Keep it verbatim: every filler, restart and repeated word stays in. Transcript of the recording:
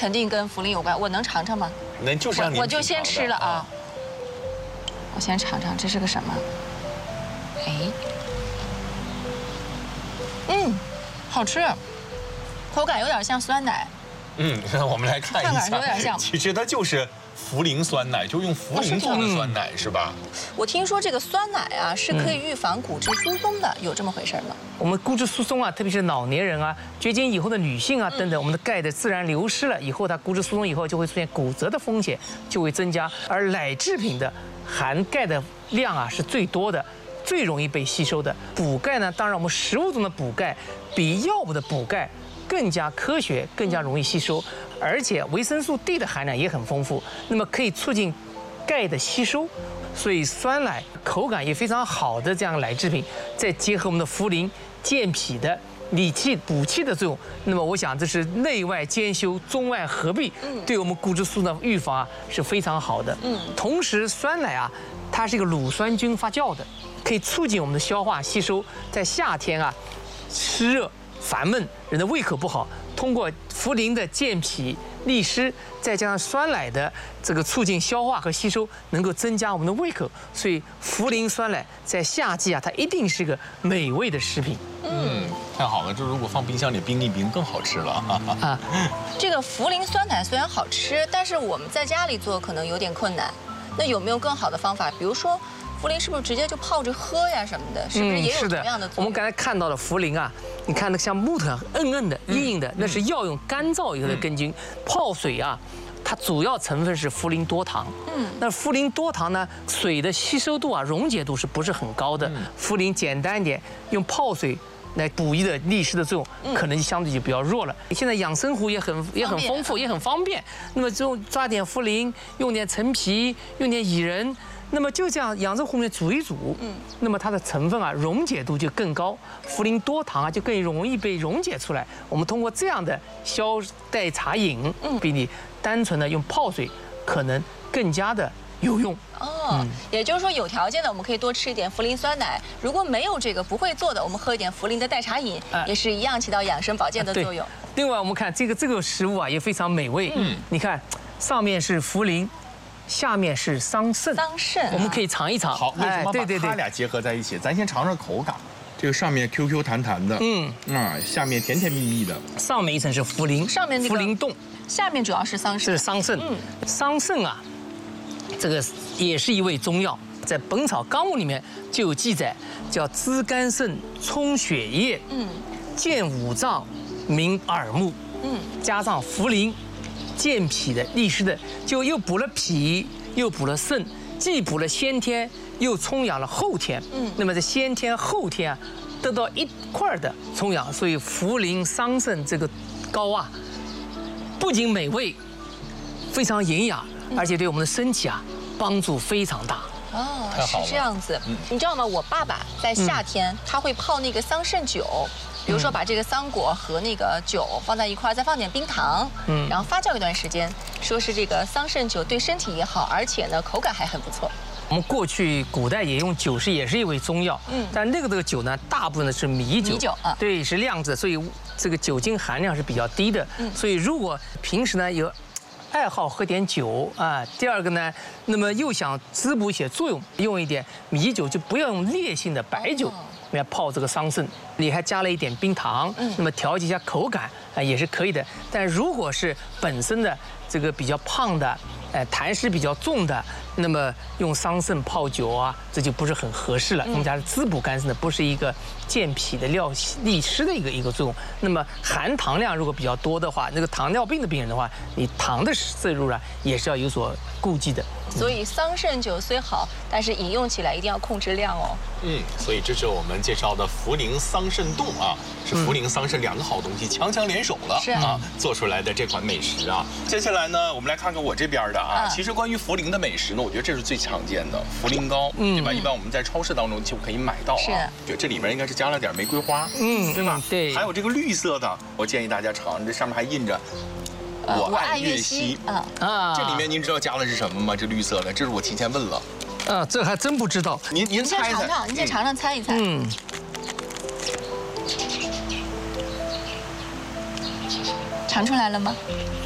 肯定跟茯苓有关。我能尝尝吗？ 那就是让您我我就先吃了啊。我先尝尝这是个什么？哎，嗯，好吃，口感有点像酸奶。 嗯，让我们来看一下， 看感有点像其实它就是茯苓酸奶，就用茯苓做的酸奶是吧？ 我听说这个酸奶啊是可以预防骨质疏松的，有这么回事吗？ 我们骨质疏松啊，特别是老年人啊、绝经以后的女性啊等等，我们的钙的自然流失了以后，它骨质疏松以后就会出现骨折的风险就会增加，而奶制品的含钙的量啊是最多的。最容易被吸收的补钙呢，当然我们食物中的补钙比药物的补钙更加科学，更加容易吸收，而且维生素 D 的含量也很丰富，那么可以促进钙的吸收，所以酸奶口感也非常好的这样奶制品，再结合我们的茯苓健脾的理气补气的作用，那么我想这是内外兼修、中外合璧，对我们骨质疏松的预防啊是非常好的。嗯，同时酸奶啊，它是一个乳酸菌发酵的，可以促进我们的消化吸收。在夏天啊，湿热烦闷，人的胃口不好，通过茯苓的健脾利湿，再加上酸奶的这个促进消化和吸收，能够增加我们的胃口。所以茯苓酸奶在夏季啊，它一定是个美味的食品。 嗯，太好了，这如果放冰箱里冰一冰更好吃了啊！ 这个茯苓酸奶虽然好吃，但是我们在家里做可能有点困难。那有没有更好的方法？比如说，茯苓是不是直接就泡着喝呀什么的？是不是也有同样的作用？ 我们刚才看到的茯苓啊，你看那像木头硬硬的、硬硬的，那是药用干燥以后的根茎。泡水啊，它主要成分是茯苓多糖。嗯，那茯苓多糖呢，水的吸收度啊、溶解度是不是很高的？茯苓简单一点，用泡水来补益的利湿的作用，可能相对就比较弱了。现在养生壶也很也很丰富，也很方便。那么就抓点茯苓，用点陈皮，用点薏仁。那么就这样养生壶里面煮一煮，嗯，那么它的成分啊溶解度就更高，茯苓多糖啊就更容易被溶解出来。我们通过这样的消代茶饮，嗯，比你单纯的用泡水可能更加的有用。 哦，也就是说有条件的我们可以多吃一点茯苓酸奶，如果没有这个不会做的，我们喝一点茯苓的代茶饮，也是一样起到养生保健的作用。 另外我们看这个这个食物啊也非常美味，嗯，你看上面是茯苓。下面是桑葚， 桑葚， 我们可以尝一尝。 好，为什么把它俩结合在一起？咱先尝尝口感。这个上面 Q Q 弹弹的，嗯啊，下面甜甜蜜蜜的。 上面一层是茯苓， 上面那个茯苓冻， 下面主要是桑葚。 是桑葚，嗯，桑葚啊，这个也是一味中药，在《本草纲目》里面就有记载，叫滋肝肾、充血液，嗯，健五脏、明耳目，嗯，加上茯苓。健脾的、利湿的，就又补了脾，又补了肾，既补了先天，又充养了后天。嗯，那么这先天后天啊，得到一块的充养，所以茯苓桑葚这个膏啊，不仅美味，非常营养，而且对我们的身体啊帮助非常大。 哦，是这样子。你知道吗？我爸爸在夏天他会泡那个桑葚酒。比如说，把这个桑果和那个酒放在一块，再放点冰糖，嗯，然后发酵一段时间，说是这个桑葚酒对身体也好，而且呢口感还很不错。 我们过去古代也用酒是也是一味中药，嗯，但那个这个酒呢，大部分的是米酒， 米酒啊， 对，是酿制，所以这个酒精含量是比较低的。嗯，所以如果平时呢有爱好喝点酒啊，第二个呢，那么又想滋补一些作用，用一点米酒，就不要用烈性的白酒。来泡这个桑葚，你还加了一点冰糖，嗯，那么调节一下口感啊也是可以的。但如果是本身的这个比较胖的，呃痰湿比较重的，那么用桑葚泡酒啊，这就不是很合适了。我们家是滋补肝肾的，不是一个健脾的、料利湿的一个一个作用。那么含糖量如果比较多的话，那个糖尿病的病人的话，你糖的摄入啊也是要有所顾忌的。 所以桑葚酒虽好，但是饮用起来一定要控制量哦。 嗯，所以这是我们介绍的茯苓桑葚冻啊，是茯苓桑葚两个好东西强强联手了， 是啊，做出来的这款美食啊。接下来呢，我们来看看我这边的啊。其实关于茯苓的美食呢，我觉得这是最常见的茯苓糕，对吧？一般我们在超市当中就可以买到啊。 是， 对，这里面应该是加了点玫瑰花，嗯，对吧？ 对。 还有这个绿色的，我建议大家尝，这上面还印着。我爱粤西啊啊！这里面您知道加的是什么吗？这绿色的，这是我提前问了。 啊，这还真不知道。 您您猜猜，您先尝尝，猜一猜。嗯。尝出来了吗？